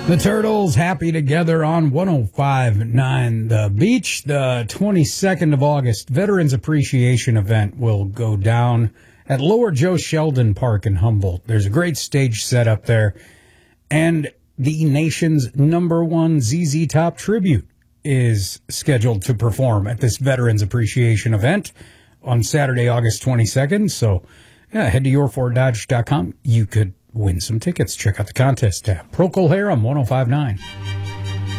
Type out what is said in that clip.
The Turtles happy together on 105.9 The Beach. The 22nd of August Veterans Appreciation event will go down at Lower Joe Sheldon Park in Humboldt. There's a great stage set up there. And the nation's #1 ZZ Top tribute is scheduled to perform at this Veterans Appreciation event on Saturday, August 22nd. So head to yourforddodge.com. You could win some tickets. Check out the contest tab. Procol Harum 105.9.